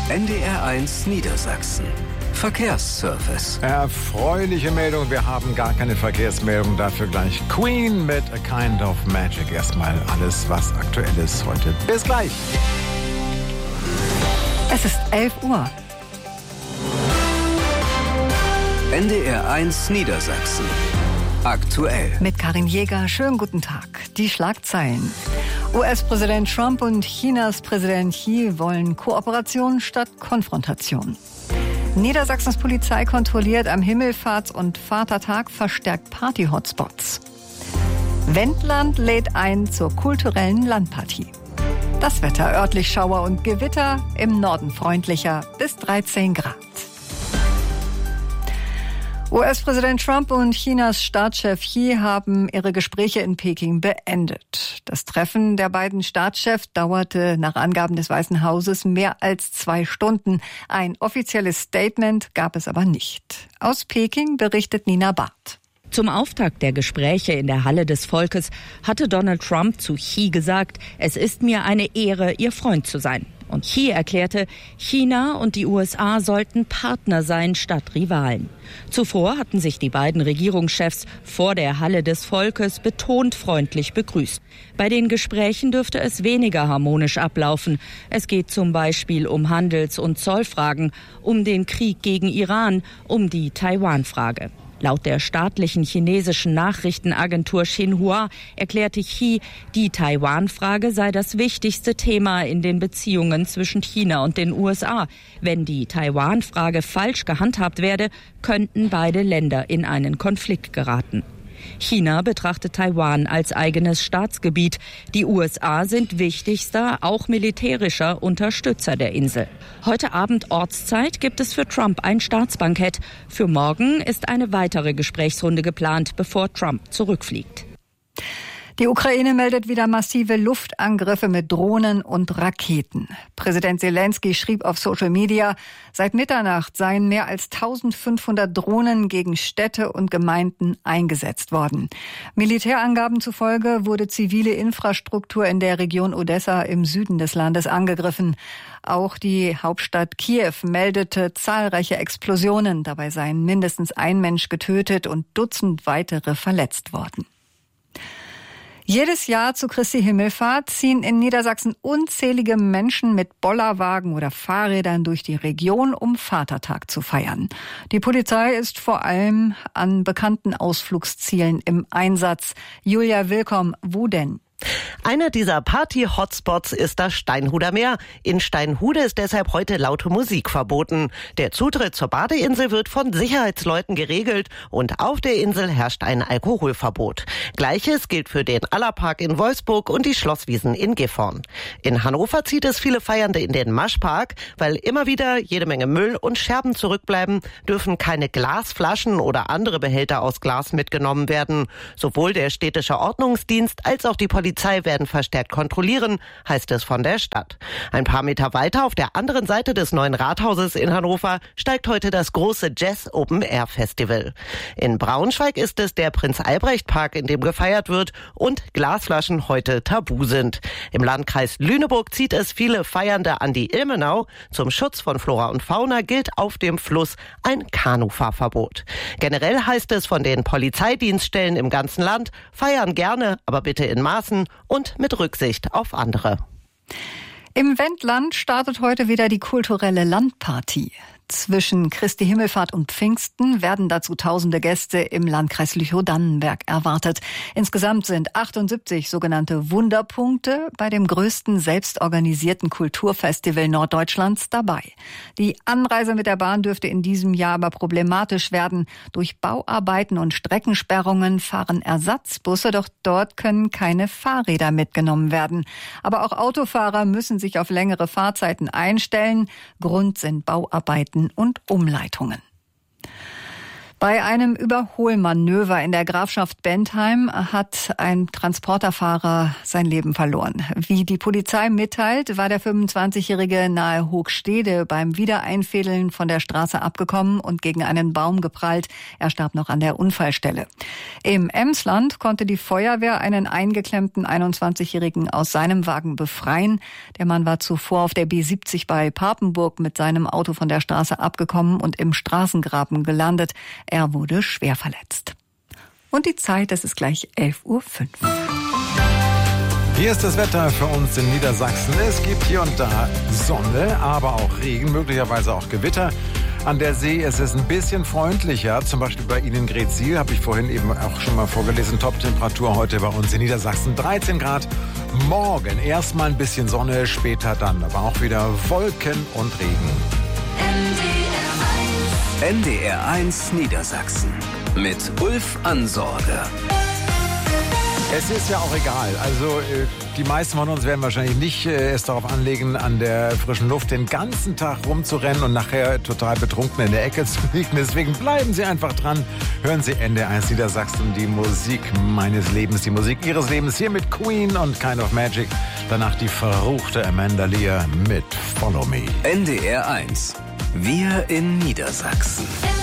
NDR1 Niedersachsen. Verkehrsservice. Erfreuliche Meldung, wir haben gar keine Verkehrsmeldung, dafür gleich Queen mit A Kind of Magic. Erstmal alles, was aktuell ist heute. Bis gleich. Es ist 11 Uhr. NDR1 Niedersachsen. Aktuell. Mit Karin Jäger, schönen guten Tag. Die Schlagzeilen. US-Präsident Trump und Chinas Präsident Xi wollen Kooperation statt Konfrontation. Niedersachsens Polizei kontrolliert am Himmelfahrts- und Vatertag verstärkt Party-Hotspots. Wendland lädt ein zur kulturellen Landpartie. Das Wetter, örtlich Schauer und Gewitter, im Norden freundlicher bis 13 Grad. US-Präsident Trump und Chinas Staatschef Xi haben ihre Gespräche in Peking beendet. Das Treffen der beiden Staatschefs dauerte nach Angaben des Weißen Hauses mehr als 2 Stunden. Ein offizielles Statement gab es aber nicht. Aus Peking berichtet Nina Barth. Zum Auftakt der Gespräche in der Halle des Volkes hatte Donald Trump zu Xi gesagt, es ist mir eine Ehre, Ihr Freund zu sein. Und Xi erklärte, China und die USA sollten Partner sein statt Rivalen. Zuvor hatten sich die beiden Regierungschefs vor der Halle des Volkes betont freundlich begrüßt. Bei den Gesprächen dürfte es weniger harmonisch ablaufen. Es geht zum Beispiel um Handels- und Zollfragen, um den Krieg gegen Iran, um die Taiwan-Frage. Laut der staatlichen chinesischen Nachrichtenagentur Xinhua erklärte Xi, die Taiwan-Frage sei das wichtigste Thema in den Beziehungen zwischen China und den USA. Wenn die Taiwan-Frage falsch gehandhabt werde, könnten beide Länder in einen Konflikt geraten. China betrachtet Taiwan als eigenes Staatsgebiet. Die USA sind wichtigster, auch militärischer Unterstützer der Insel. Heute Abend Ortszeit gibt es für Trump ein Staatsbankett. Für morgen ist eine weitere Gesprächsrunde geplant, bevor Trump zurückfliegt. Die Ukraine meldet wieder massive Luftangriffe mit Drohnen und Raketen. Präsident Zelensky schrieb auf Social Media, seit Mitternacht seien mehr als 1500 Drohnen gegen Städte und Gemeinden eingesetzt worden. Militärangaben zufolge wurde zivile Infrastruktur in der Region Odessa im Süden des Landes angegriffen. Auch die Hauptstadt Kiew meldete zahlreiche Explosionen. Dabei seien mindestens ein Mensch getötet und Dutzend weitere verletzt worden. Jedes Jahr zu Christi Himmelfahrt ziehen in Niedersachsen unzählige Menschen mit Bollerwagen oder Fahrrädern durch die Region, um Vatertag zu feiern. Die Polizei ist vor allem an bekannten Ausflugszielen im Einsatz. Julia Willkomm, wo denn? Einer dieser Party-Hotspots ist das Steinhuder Meer. In Steinhude ist deshalb heute laute Musik verboten. Der Zutritt zur Badeinsel wird von Sicherheitsleuten geregelt und auf der Insel herrscht ein Alkoholverbot. Gleiches gilt für den Allerpark in Wolfsburg und die Schlosswiesen in Gifhorn. In Hannover zieht es viele Feiernde in den Maschpark. Weil immer wieder jede Menge Müll und Scherben zurückbleiben, dürfen keine Glasflaschen oder andere Behälter aus Glas mitgenommen werden. Sowohl der städtische Ordnungsdienst als auch die Polizei werden verstärkt kontrollieren, heißt es von der Stadt. Ein paar Meter weiter auf der anderen Seite des neuen Rathauses in Hannover steigt heute das große Jazz Open Air Festival. In Braunschweig ist es der Prinz-Albrecht-Park, in dem gefeiert wird und Glasflaschen heute tabu sind. Im Landkreis Lüneburg zieht es viele Feiernde an die Ilmenau. Zum Schutz von Flora und Fauna gilt auf dem Fluss ein Kanufahrverbot. Generell heißt es von den Polizeidienststellen im ganzen Land, feiern gerne, aber bitte in Maßen und mit Rücksicht auf andere. Im Wendland startet heute wieder die kulturelle Landpartie. Zwischen Christi Himmelfahrt und Pfingsten werden dazu tausende Gäste im Landkreis Lüchow-Dannenberg erwartet. Insgesamt sind 78 sogenannte Wunderpunkte bei dem größten selbstorganisierten Kulturfestival Norddeutschlands dabei. Die Anreise mit der Bahn dürfte in diesem Jahr aber problematisch werden. Durch Bauarbeiten und Streckensperrungen fahren Ersatzbusse, doch dort können keine Fahrräder mitgenommen werden. Aber auch Autofahrer müssen sich auf längere Fahrzeiten einstellen. Grund sind Bauarbeiten und Umleitungen. Bei einem Überholmanöver in der Grafschaft Bentheim hat ein Transporterfahrer sein Leben verloren. Wie die Polizei mitteilt, war der 25-Jährige nahe Hoogstede beim Wiedereinfädeln von der Straße abgekommen und gegen einen Baum geprallt. Er starb noch an der Unfallstelle. Im Emsland konnte die Feuerwehr einen eingeklemmten 21-Jährigen aus seinem Wagen befreien. Der Mann war zuvor auf der B70 bei Papenburg mit seinem Auto von der Straße abgekommen und im Straßengraben gelandet. Er wurde schwer verletzt. Und die Zeit, es ist gleich 11:05 Uhr. Hier ist das Wetter für uns in Niedersachsen. Es gibt hier und da Sonne, aber auch Regen, möglicherweise auch Gewitter. An der See ist es ein bisschen freundlicher, zum Beispiel bei Ihnen in Greetsiel, habe ich vorhin eben auch schon mal vorgelesen. Top-Temperatur heute bei uns in Niedersachsen 13 Grad. Morgen erstmal ein bisschen Sonne, später dann aber auch wieder Wolken und Regen. NDR 1 Niedersachsen mit Ulf Ansorge. Es ist ja auch egal. Also die meisten von uns werden wahrscheinlich nicht es darauf anlegen, an der frischen Luft den ganzen Tag rumzurennen und nachher total betrunken in der Ecke zu liegen. Deswegen bleiben Sie einfach dran. Hören Sie NDR 1 Niedersachsen, die Musik meines Lebens, die Musik Ihres Lebens. Hier mit Queen und Kind of Magic. Danach die verruchte Amanda Lear mit Follow Me. NDR 1. Wir in Niedersachsen.